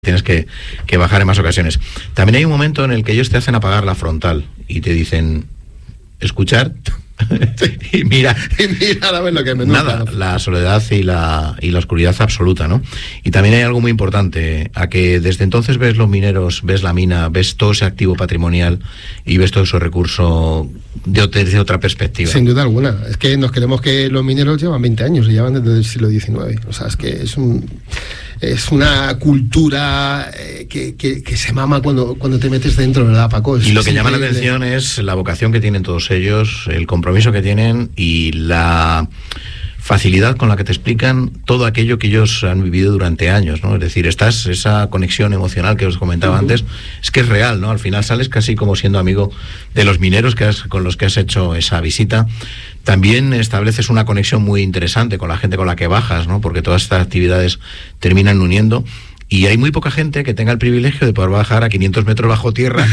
Tienes que bajar en más ocasiones. También hay un momento en el que ellos te hacen apagar la frontal y te dicen, escuchar y mira a ver lo que me nada, la soledad y la oscuridad absoluta, ¿no? Y también hay algo muy importante, a que desde entonces ves los mineros, ves la mina, ves todo ese activo patrimonial y ves todo ese recurso desde otra perspectiva. Sin duda alguna. Es que nos creemos que los mineros llevan 20 años y llevan desde el siglo XIX. O sea, es que es una cultura que se mama cuando te metes dentro, ¿verdad, Paco? Y lo que llama la atención es la vocación que tienen todos ellos, el compromiso que tienen y la facilidad con la que te explican todo aquello que ellos han vivido durante años, ¿no? Es decir, esa conexión emocional que os comentaba antes, es que es real, ¿no? Al final sales casi como siendo amigo de los mineros con los que has hecho esa visita. También estableces una conexión muy interesante con la gente con la que bajas, ¿no? Porque todas estas actividades terminan uniendo. Y hay muy poca gente que tenga el privilegio de poder bajar a 500 metros bajo tierra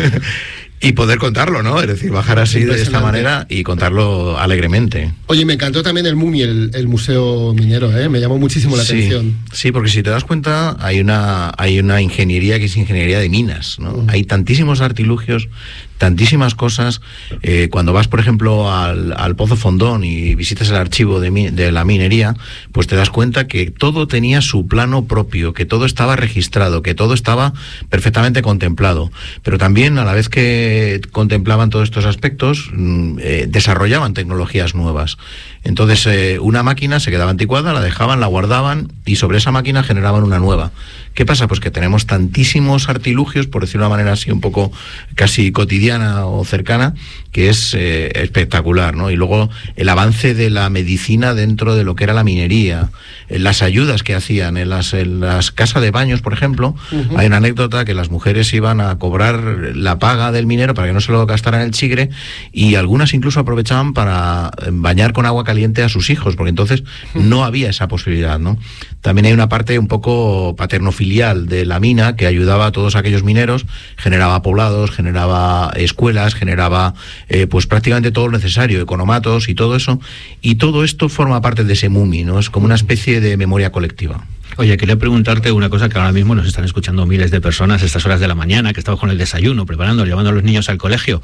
y poder contarlo, ¿no? Es decir, bajar así de esta manera y contarlo alegremente. Oye, me encantó también el MUMI, el Museo Minero, ¿eh? Me llamó muchísimo la atención. Sí, porque si te das cuenta, hay una ingeniería que es ingeniería de minas, ¿no? Hay tantísimos artilugios, tantísimas cosas. Cuando vas, por ejemplo, al Pozo Fondón y visitas el archivo de la minería, pues te das cuenta que todo tenía su plano propio, que todo estaba registrado, que todo estaba perfectamente contemplado. Pero también, a la vez que contemplaban todos estos aspectos, desarrollaban tecnologías nuevas. Entonces, una máquina se quedaba anticuada, la dejaban, la guardaban y sobre esa máquina generaban una nueva. ¿Qué pasa? Pues que tenemos tantísimos artilugios, por decirlo de una manera así un poco casi cotidiana o cercana, que es espectacular, ¿no? Y luego el avance de la medicina dentro de lo que era la minería, las ayudas que hacían en las casas de baños, por ejemplo. Hay una anécdota que las mujeres iban a cobrar la paga del minero para que no se lo gastaran el chigre, y algunas incluso aprovechaban para bañar con agua caliente a sus hijos, porque entonces no había esa posibilidad, ¿no? También hay una parte un poco paternofilial de la mina que ayudaba a todos aquellos mineros, generaba poblados, generaba escuelas, generaba pues prácticamente todo lo necesario, economatos y todo eso, y todo esto forma parte de ese MUMI, ¿no? Es como una especie de memoria colectiva. Oye, quería preguntarte una cosa, que ahora mismo nos están escuchando miles de personas a estas horas de la mañana, que estamos con el desayuno, preparando, llevando a los niños al colegio,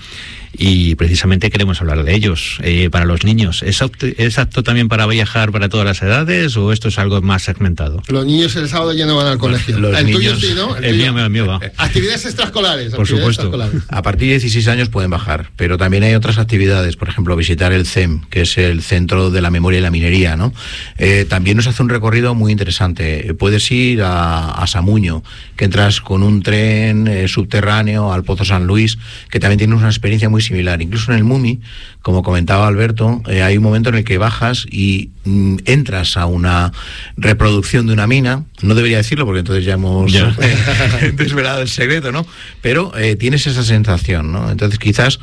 y precisamente queremos hablar de ellos. Para los niños, ¿es apto también para viajar para todas las edades o esto es algo más segmentado? Los niños el sábado ya no van al colegio. El niños, tuyo sí, ¿no? El mío va. Actividades extraescolares. Por supuesto. A partir de 16 años pueden bajar, pero también hay otras actividades, por ejemplo, visitar el CEM, que es el Centro de la Memoria y la Minería, ¿no? También nos hace un recorrido muy interesante. Puedes ir a Samuño, que entras con un tren subterráneo al Pozo San Luis, que también tiene una experiencia muy similar. Incluso en el MUMI, como comentaba Alberto, hay un momento en el que bajas y entras a una reproducción de una mina. No debería decirlo porque entonces ya hemos desvelado el secreto, ¿no? Pero tienes esa sensación, ¿no? Entonces quizás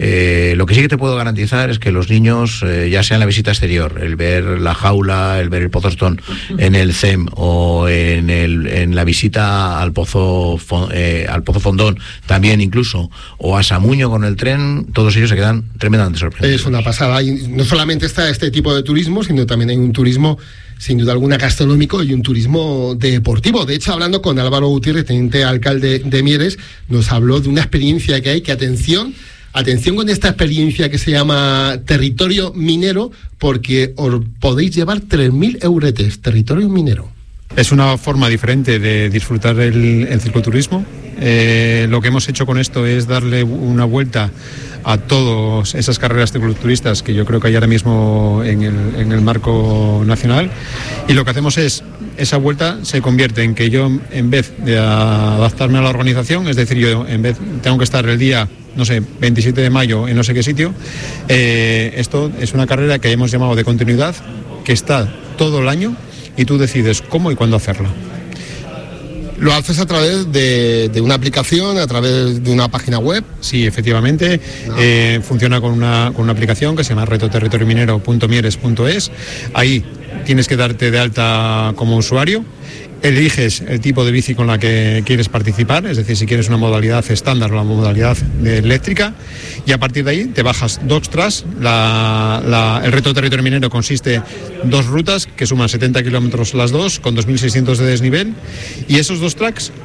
lo que sí que te puedo garantizar es que los niños, ya sea en la visita exterior, el ver la jaula, el ver el Pozo Stone en el CEM o en la visita al Pozo Fondón también incluso, o a Samuño con el tren, todos ellos se quedan tremendamente sorprendidos. Es una pasada. Y no solamente está este tipo de turismo, sino también hay un turismo sin duda alguna gastronómico y un turismo deportivo. De hecho, hablando con Álvaro Gutiérrez, teniente alcalde de Mieres, nos habló de una experiencia que hay, que atención con esta experiencia que se llama Territorio Minero, porque os podéis llevar 3.000 euretes, Territorio Minero. Es una forma diferente de disfrutar el cicloturismo. Lo que hemos hecho con esto es darle una vuelta a todas esas carreras cicloturistas que yo creo que hay ahora mismo en el marco nacional, y lo que hacemos es, esa vuelta se convierte en que yo, en vez de adaptarme a la organización, es decir, yo en vez tengo que estar el día, no sé, 27 de mayo en no sé qué sitio, esto es una carrera que hemos llamado de continuidad, que está todo el año y tú decides cómo y cuándo hacerla. ¿Lo haces a través de una aplicación, a través de una página web? Sí, efectivamente. Funciona con una aplicación que se llama retoterritoriominero.mieres.es. Ahí tienes que darte de alta como usuario. eliges el tipo de bici con la que quieres participar, es decir, si quieres una modalidad estándar o la modalidad eléctrica, y a partir de ahí te bajas 2 tracks. El reto de territorio minero consiste en 2 rutas que suman 70 kilómetros las dos, con 2.600 de desnivel, y esos 2 tracks